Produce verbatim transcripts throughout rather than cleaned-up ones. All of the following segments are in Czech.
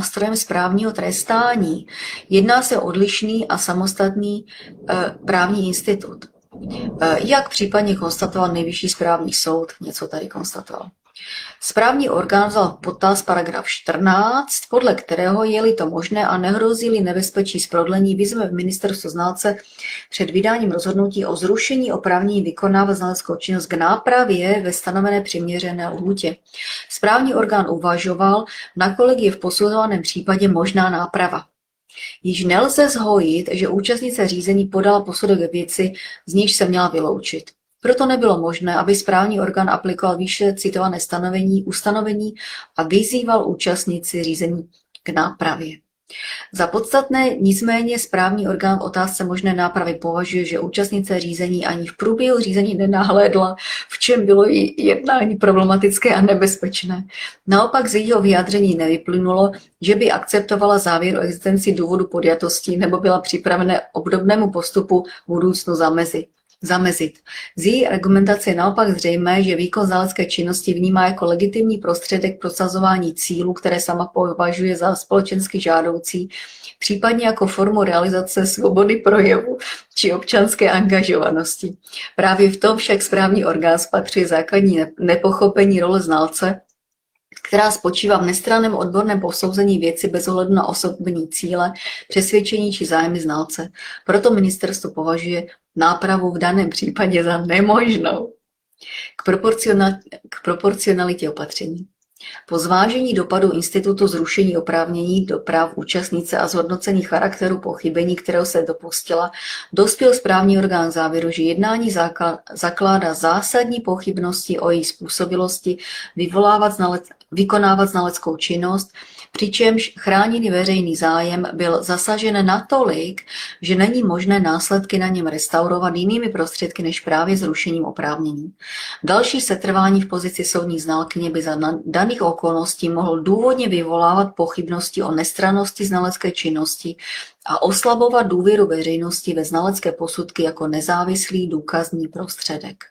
nástrojem správního trestání. Jedná se o odlišný a samostatný e, právní institut. E, jak případně konstatoval Nejvyšší správní soud, něco tady konstatoval. Správní orgán vzal v potaz paragraf čtrnáct, podle kterého je-li to možné a nehrozí-li nebezpečí z prodlení, vyzve ministerstvo znalce před vydáním rozhodnutí o zrušení oprávnění vykonávat znaleckou činnost k nápravě ve stanovené přiměřené lhůtě. Správní orgán uvažoval, nakolik je v posuzovaném případě možná náprava. Již nelze zhojit, že účastnice řízení podala posudek ve věci, z níž se měla vyloučit. Proto nebylo možné, aby správní orgán aplikoval výše citované stanovení, ustanovení a vyzýval účastníci řízení k nápravě. Za podstatné nicméně správní orgán v otázce možné nápravy považuje, že účastnice řízení ani v průběhu řízení nenahlédla, v čem bylo i jednání problematické a nebezpečné. Naopak z jejího vyjádření nevyplynulo, že by akceptovala závěr o existenci důvodu podjatosti nebo byla připravena obdobnému postupu v budoucnu zamezit. zamezit. Z její argumentace je naopak zřejmé, že výkon znalecké činnosti vnímá jako legitimní prostředek prosazování cílů, které sama považuje za společensky žádoucí, případně jako formu realizace svobody projevu či občanské angažovanosti. Právě v tom však správní orgán spatřuje základní nepochopení role znalce, která spočívá v nestranném odborném posouzení věci bez ohledu na osobní cíle, přesvědčení či zájmy znalce. Proto ministerstvo považuje nápravu v daném případě za nemožnou. K, proporcional, k proporcionalitě opatření. Po zvážení dopadu institutu zrušení oprávnění do práv účastnice a zhodnocení charakteru pochybení, kterého se dopustila, dospěl správní orgán k závěru, že jednání zakládá zásadní pochybnosti o její způsobilosti vyvolávat znalec, vykonávat znaleckou činnost, přičemž chráněný veřejný zájem byl zasažen natolik, že není možné následky na něm restaurovat jinými prostředky než právě zrušením oprávnění. Další setrvání v pozici soudní znalkyně by za daných okolností mohl důvodně vyvolávat pochybnosti o nestrannosti znalecké činnosti a oslabovat důvěru veřejnosti ve znalecké posudky jako nezávislý důkazní prostředek.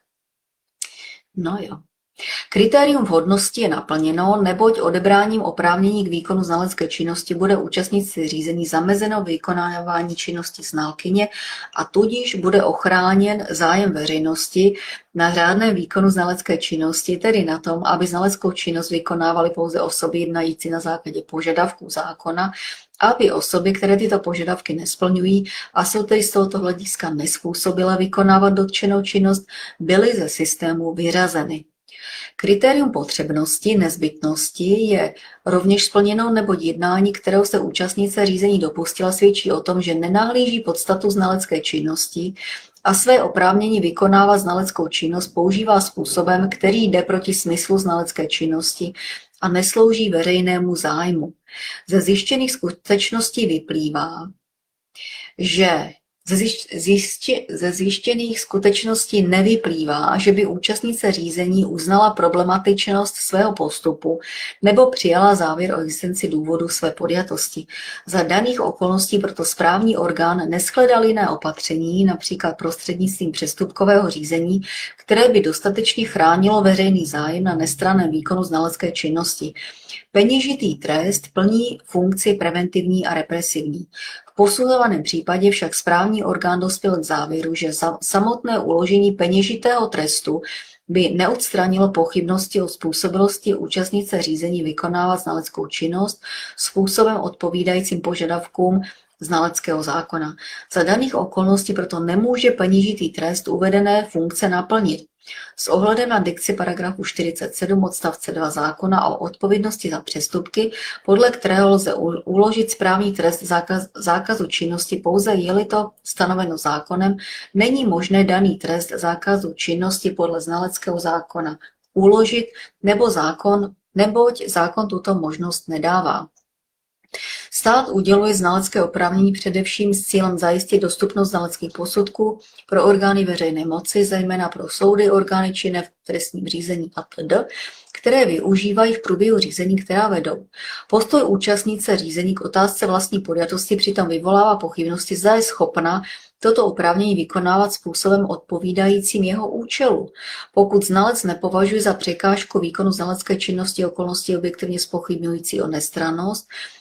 No jo. Kritérium vhodnosti je naplněno, neboť odebráním oprávnění k výkonu znalecké činnosti bude účastníci řízení zamezeno vykonávání činnosti znalkyně a tudíž bude ochráněn zájem veřejnosti na řádném výkonu znalecké činnosti, tedy na tom, aby znaleckou činnost vykonávaly pouze osoby jednající na základě požadavků zákona, aby osoby, které tyto požadavky nesplňují a jsou tedy z tohoto hlediska nezpůsobilé vykonávat dotčenou činnost, byly ze systému vyřazeny. Kritérium potřebnosti, nezbytnosti je rovněž splněno, neboť jednání, kterého se účastnice řízení dopustila, svědčí o tom, že nenahlíží podstatu znalecké činnosti a své oprávnění vykonávat znaleckou činnost používá způsobem, který jde proti smyslu znalecké činnosti a neslouží veřejnému zájmu. Ze zjištěných skutečností vyplývá, že Ze zjištěných skutečností nevyplývá, že by účastnice řízení uznala problematičnost svého postupu nebo přijala závěr o existenci důvodu své podjatosti. Za daných okolností proto správní orgán neshledal jiné opatření, například prostřednictvím přestupkového řízení, které by dostatečně chránilo veřejný zájem na nestranném výkonu znalecké činnosti. Peněžitý trest plní funkci preventivní a represivní. V posuzovaném případě však správní orgán dospěl k závěru, že samotné uložení peněžitého trestu by neodstranilo pochybnosti o způsobilosti účastnice řízení vykonávat znaleckou činnost způsobem odpovídajícím požadavkům znaleckého zákona. Za daných okolností proto nemůže peněžitý trest uvedené funkce naplnit. S ohledem na dikci paragrafu čtyřicet sedm odstavce dva zákona o odpovědnosti za přestupky, podle kterého lze uložit správní trest zákaz, zákazu činnosti pouze je-li to stanoveno zákonem, není možné daný trest zákazu činnosti podle znaleckého zákona uložit, nebo zákon, neboť zákon tuto možnost nedává. Stát uděluje znalecké oprávnění především s cílem zajistit dostupnost znaleckých posudků pro orgány veřejné moci, zejména pro soudy, orgány činné v trestním řízení a td., které využívají v průběhu řízení, která vedou. Postoj účastnice řízení k otázce vlastní podjatosti přitom vyvolává pochybnosti, zda je schopna toto oprávnění vykonávat způsobem odpovídajícím jeho účelu. Pokud znalec nepovažuje za překážku výkonu znalecké činnosti okolnosti objektivně zpochybňující o nestrannost,